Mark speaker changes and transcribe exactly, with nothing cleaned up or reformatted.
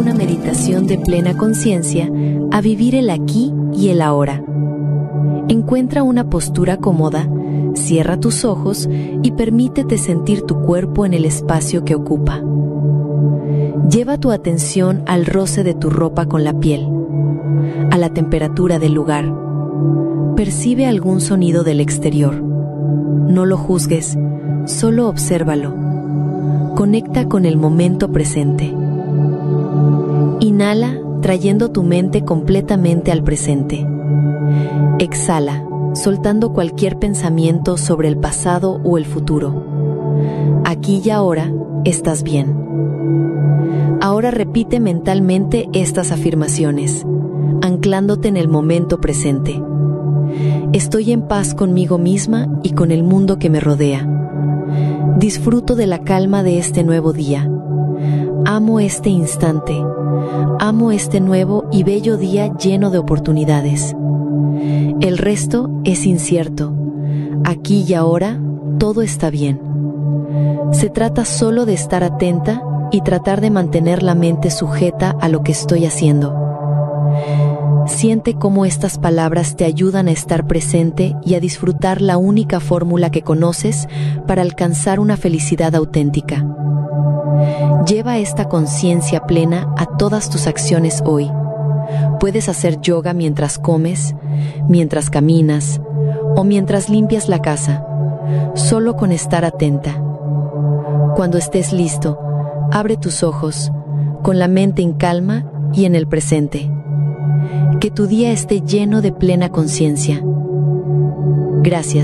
Speaker 1: una meditación de plena conciencia a vivir el aquí y el ahora. Encuentra una postura cómoda, cierra tus ojos y permítete sentir tu cuerpo en el espacio que ocupa. Lleva tu atención al roce de tu ropa con la piel, a la temperatura del lugar. Percibe algún sonido del exterior. No lo juzgues, solo obsérvalo. Conecta con el momento presente. Inhala, trayendo tu mente completamente al presente. Exhala, soltando cualquier pensamiento sobre el pasado o el futuro. Aquí y ahora estás bien. Ahora repite mentalmente estas afirmaciones, anclándote en el momento presente. Estoy en paz conmigo misma y con el mundo que me rodea. Disfruto de la calma de este nuevo día. Amo este instante. Amo este nuevo y bello día lleno de oportunidades. El resto es incierto. Aquí y ahora todo está bien. Se trata solo de estar atenta y tratar de mantener la mente sujeta a lo que estoy haciendo. Siente cómo estas palabras te ayudan a estar presente y a disfrutar la única fórmula que conoces para alcanzar una felicidad auténtica. Lleva esta conciencia plena a todas tus acciones hoy. Puedes hacer yoga mientras comes, mientras caminas o mientras limpias la casa, solo con estar atenta. Cuando estés listo, abre tus ojos, con la mente en calma y en el presente. Que tu día esté lleno de plena conciencia. Gracias.